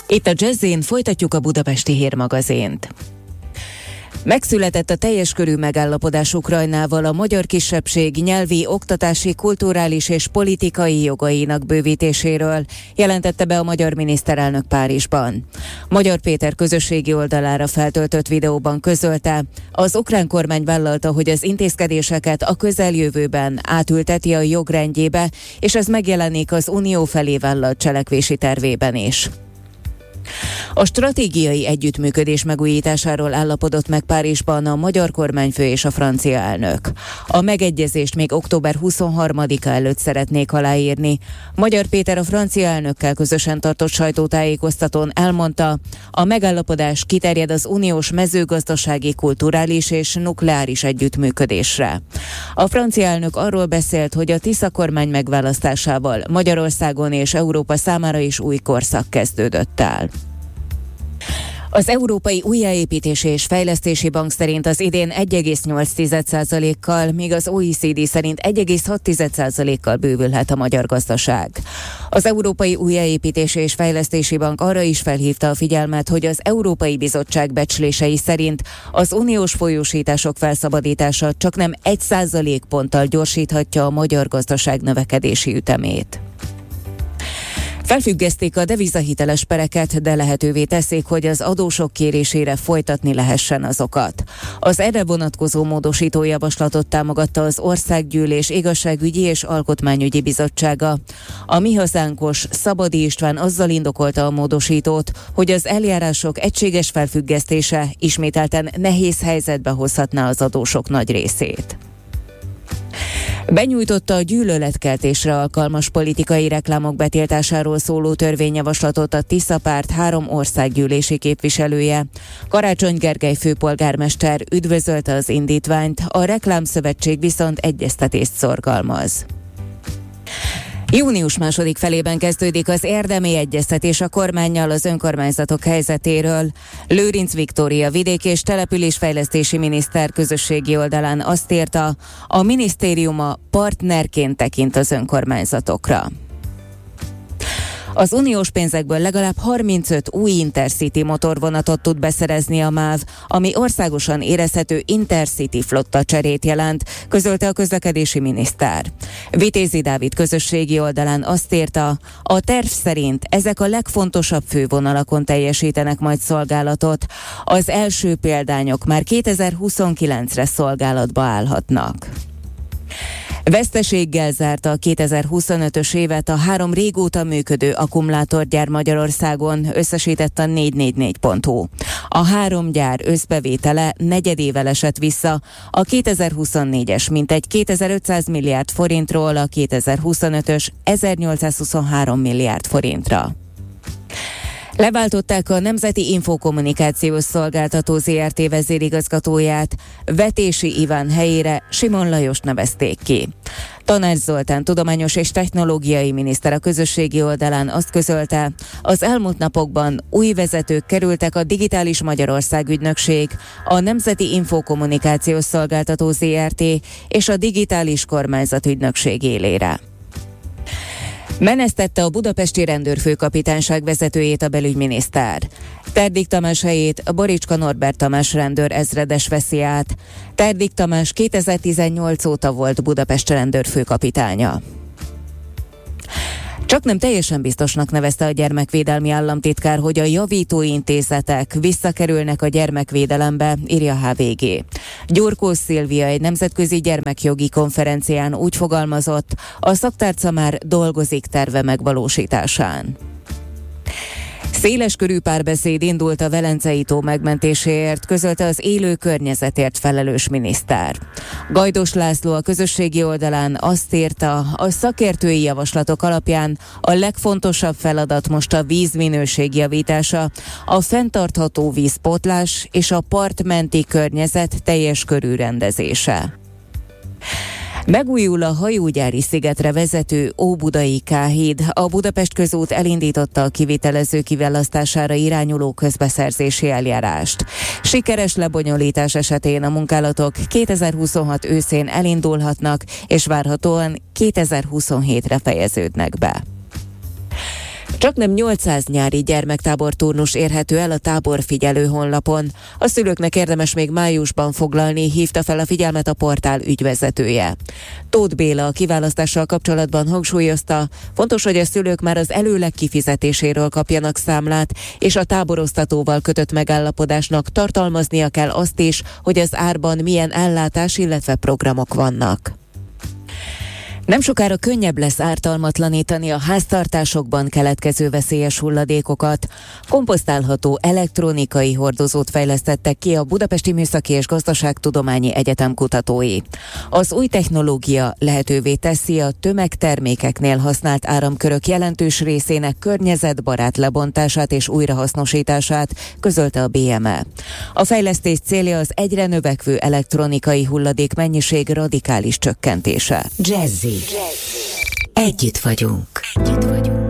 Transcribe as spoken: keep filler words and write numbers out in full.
Itt a Jazzin folytatjuk a Budapesti Hírmagazint. Megszületett a teljes körű megállapodás Ukrajnával a magyar kisebbség nyelvi, oktatási, kulturális és politikai jogainak bővítéséről, jelentette be a magyar miniszterelnök Párizsban. Magyar Péter közösségi oldalára feltöltött videóban közölte, az ukrán kormány vállalta, hogy az intézkedéseket a közeljövőben átülteti a jogrendjébe, és ez megjelenik az Unió felé vállalt cselekvési tervében is. A stratégiai együttműködés megújításáról állapodott meg Párizsban a magyar kormányfő és a francia elnök. A megegyezést még október huszonharmadika előtt szeretnék aláírni. Magyar Péter a francia elnökkel közösen tartott sajtótájékoztatón elmondta, a megállapodás kiterjed az uniós mezőgazdasági, kulturális és nukleáris együttműködésre. A francia elnök arról beszélt, hogy a Tisza kormány megválasztásával Magyarországon és Európa számára is új korszak kezdődött el. Az Európai Újjáépítési és Fejlesztési Bank szerint az idén egy egész nyolc százalékkal, míg az o e cé dé szerint egy egész hat százalékkal bővülhet a magyar gazdaság. Az Európai Újjáépítési és Fejlesztési Bank arra is felhívta a figyelmet, hogy az Európai Bizottság becslései szerint az uniós folyósítások felszabadítása csaknem egy százalékponttal gyorsíthatja a magyar gazdaság növekedési ütemét. Felfüggeszték a devizahiteles pereket, de lehetővé teszik, hogy az adósok kérésére folytatni lehessen azokat. Az erre vonatkozó módosító javaslatot támogatta az Országgyűlés Igazságügyi és Alkotmányügyi Bizottsága. A Mi Hazánkos Szabadi István azzal indokolta a módosítót, hogy az eljárások egységes felfüggesztése ismételten nehéz helyzetbe hozhatná az adósok nagy részét. Benyújtotta a gyűlöletkeltésre alkalmas politikai reklámok betiltásáról szóló törvényjavaslatot a Tisza párt három országgyűlési képviselője. Karácsony Gergely főpolgármester üdvözölte az indítványt, a Reklámszövetség viszont egyeztetést szorgalmaz. Június második felében kezdődik az érdemi egyeztetés a kormánnyal az önkormányzatok helyzetéről. Lőrinc Viktória vidék- és településfejlesztési miniszter közösségi oldalán azt írta, a minisztériuma partnerként tekint az önkormányzatokra. Az uniós pénzekből legalább harmincöt új Intercity motorvonatot tud beszerezni a MÁV, ami országosan érezhető Intercity flotta cserét jelent, közölte a közlekedési miniszter. Vitézi Dávid közösségi oldalán azt írta, a terv szerint ezek a legfontosabb fővonalakon teljesítenek majd szolgálatot. Az első példányok már kétezer-huszonkilencre szolgálatba állhatnak. Veszteséggel zárta a kétezer-huszonötös évet a három régóta működő akkumulátorgyár Magyarországon, összesített a négy négy négy pont hu. A három gyár összbevétele negyedével esett vissza a kétezer-huszonnégyes mintegy kétezer-ötszáz milliárd forintról a kétezer-huszonötös ezernyolcszázhuszonhárom milliárd forintra. Leváltották a Nemzeti Infokommunikációs Szolgáltató zé er té vezérigazgatóját, Vetési Iván helyére Simon Lajost nevezték ki. Tanács Zoltán tudományos és technológiai miniszter a közösségi oldalán azt közölte, az elmúlt napokban új vezetők kerültek a Digitális Magyarország ügynökség, a Nemzeti Infokommunikációs Szolgáltató zé er té és a Digitális Kormányzat ügynökség élére. Menesztette a budapesti rendőrfőkapitányság vezetőjét a belügyminiszter. Terdik Tamás helyét Boricska Norbert Tamás rendőr ezredes veszi át. Terdik Tamás kétezer-tizennyolc óta volt Budapest rendőrfőkapitánya. Csak nem teljesen biztosnak nevezte a gyermekvédelmi államtitkár, hogy a javítóintézetek visszakerülnek a gyermekvédelembe, írja há vé gé. Gyurkós Szilvia egy nemzetközi gyermekjogi konferencián úgy fogalmazott, a szaktárca már dolgozik terve megvalósításán. Széleskörű párbeszéd indult a Velencei tó megmentéséért, közölte az élő környezetért felelős miniszter. Gajdos László a közösségi oldalán azt írta, a szakértői javaslatok alapján a legfontosabb feladat most a vízminőség javítása, a fenntartható vízpótlás és a partmenti környezet teljes körű rendezése. Megújul a hajógyári szigetre vezető Óbudai K-híd. A Budapest Közút elindította a kivitelező kiválasztására irányuló közbeszerzési eljárást. Sikeres lebonyolítás esetén a munkálatok kétezer-huszonhat őszén elindulhatnak, és várhatóan kétezer-huszonhétre fejeződnek be. Csaknem nyolcszáz nyári gyermektábor turnus érhető el a táborfigyelő honlapon. A szülőknek érdemes még májusban foglalni, hívta fel a figyelmet a portál ügyvezetője. Tóth Béla a kiválasztással kapcsolatban hangsúlyozta, fontos, hogy a szülők már az előleg kifizetéséről kapjanak számlát, és a táboroztatóval kötött megállapodásnak tartalmaznia kell azt is, hogy az árban milyen ellátás, illetve programok vannak. Nem sokára könnyebb lesz ártalmatlanítani a háztartásokban keletkező veszélyes hulladékokat. Komposztálható elektronikai hordozót fejlesztettek ki a Budapesti Műszaki és Gazdaságtudományi Egyetem kutatói. Az új technológia lehetővé teszi a tömegtermékeknél használt áramkörök jelentős részének környezetbarát lebontását és újrahasznosítását, közölte a bé em e. A fejlesztés célja az egyre növekvő elektronikai hulladék mennyiség radikális csökkentése. Jazzy. Együtt vagyunk. Együtt vagyunk.